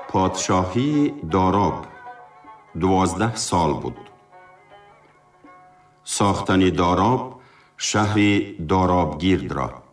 پادشاهی داراب 12 سال بود. ساختن داراب شهر دارابگیرد را